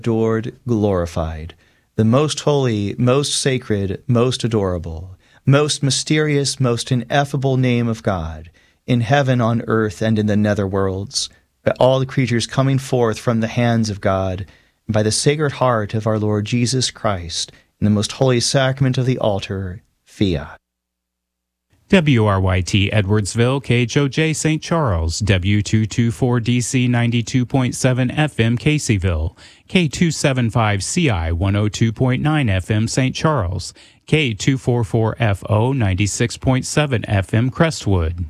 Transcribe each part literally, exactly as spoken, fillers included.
adored, glorified, the most holy, most sacred, most adorable, most mysterious, most ineffable name of God, in heaven, on earth, and in the nether worlds, by all the creatures coming forth from the hands of God, and by the Sacred Heart of our Lord Jesus Christ, in the most holy sacrament of the altar, fiat. W R Y T Edwardsville, K H O J Saint Charles, W two twenty-four D C ninety-two point seven F M Caseyville, K two seventy-five C I one oh two point nine F M Saint Charles, K two forty-four F O ninety-six point seven F M Crestwood.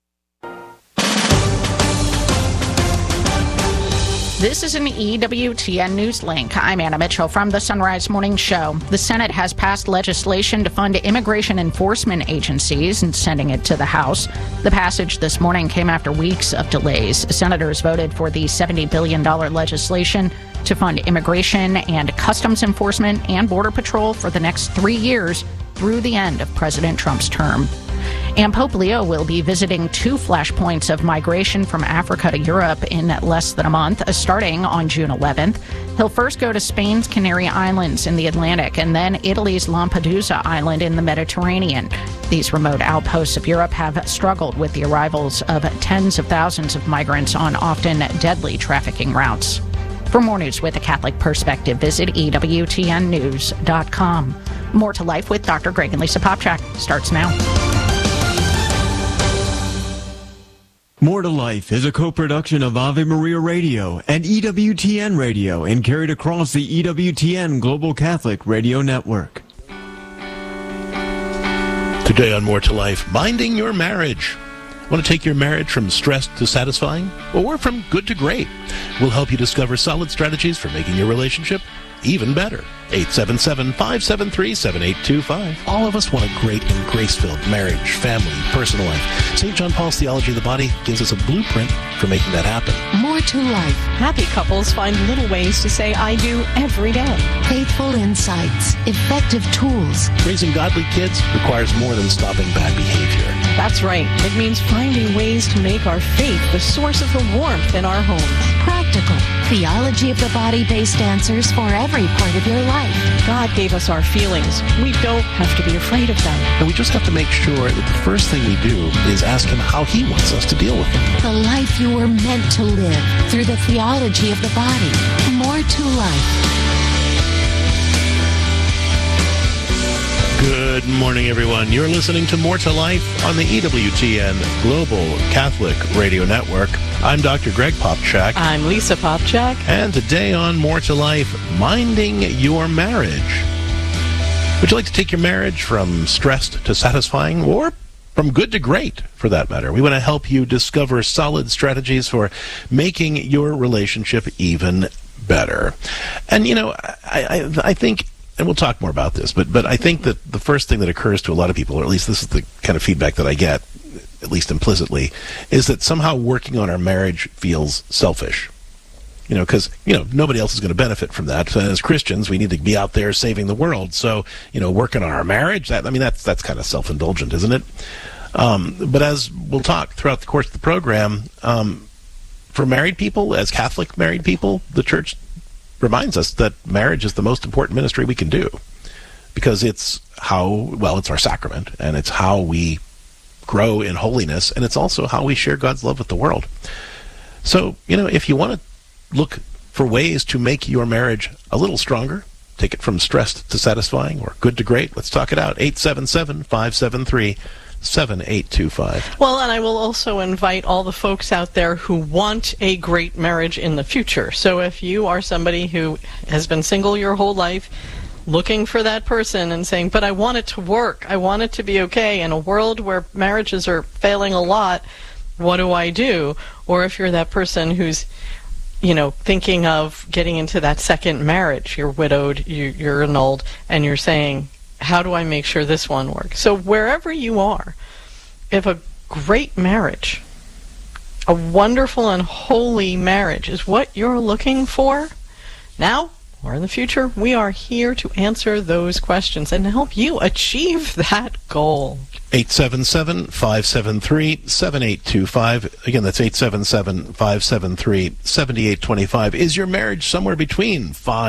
This is an E W T N News Link. I'm Anna Mitchell from the Sunrise Morning Show. The Senate has passed legislation to fund immigration enforcement agencies and sending it to the House. The passage this morning came after weeks of delays. Senators voted for the seventy billion dollars legislation to fund immigration and customs enforcement and border patrol for the next three years through the end of President Trump's term. And Pope Leo will be visiting two flashpoints of migration from Africa to Europe in less than a month, starting on June eleventh. He'll first go to Spain's Canary Islands in the Atlantic and then Italy's Lampedusa Island in the Mediterranean. These remote outposts of Europe have struggled with the arrivals of tens of thousands of migrants on often deadly trafficking routes. For more news with a Catholic perspective, visit E W T N news dot com. More to Life with Doctor Greg and Lisa Popchak starts now. More to Life is a co-production of Ave Maria Radio and E W T N Radio and carried across the E W T N Global Catholic Radio Network. Today on More to Life, minding your marriage. Want to take your marriage from stressed to satisfying or from good to great? We'll help you discover solid strategies for making your relationship even better. eight seven seven, five seven three, seven eight two five. All of us want a great and grace-filled marriage, family, personal life. Saint John Paul's Theology of the Body gives us a blueprint for making that happen. More to Life. Happy couples find little ways to say I do every day. Faithful insights. Effective tools. Raising godly kids requires more than stopping bad behavior. That's right. It means finding ways to make our faith the source of the warmth in our homes. Practical. Theology of the Body-based answers for every part of your life. God gave us our feelings. We don't have to be afraid of them. And we just have to make sure that the first thing we do is ask Him how He wants us to deal with them. The life you were meant to live through the theology of the body. More to Life. Good morning, everyone. You're listening to More to Life on the E W T N Global Catholic Radio Network. I'm Doctor Greg Popchak. I'm Lisa Popchak. And today on More to Life, minding your marriage. Would you like to take your marriage from stressed to satisfying, or from good to great, for that matter? We want to help you discover solid strategies for making your relationship even better. And, you know, I, I, I think... and we'll talk more about this, but but I think that the first thing that occurs to a lot of people, or at least this is the kind of feedback that I get, at least implicitly, is that somehow working on our marriage feels selfish. You know, because, you know, nobody else is going to benefit from that. So as Christians, we need to be out there saving the world. So, you know, working on our marriage, that, I mean, that's that's kind of self-indulgent, isn't it? Um, but as we'll talk throughout the course of the program, um, for married people, as Catholic married people, the Church reminds us that marriage is the most important ministry we can do, because it's how, well, it's our sacrament, and it's how we grow in holiness, and it's also how we share God's love with the world. So, you know, if you want to look for ways to make your marriage a little stronger, take it from stressed to satisfying or good to great, let's talk it out. eight seven seven, five seven three, seven eight two five. Well, and I will also invite all the folks out there who want a great marriage in the future. So if you are somebody who has been single your whole life, looking for that person and saying, but I want it to work, I want it to be okay, in a world where marriages are failing a lot, what do I do? Or if you're that person who's, you know, thinking of getting into that second marriage, you're widowed, you, you're annulled, and you're saying, how do I make sure this one works? So wherever you are, if a great marriage, a wonderful and holy marriage is what you're looking for, now or in the future, we are here to answer those questions and to help you achieve that goal. eight seven seven, five seven three, seven eight two five. Again, that's eight seven seven, five seven three, seven eight two five. Is your marriage somewhere between five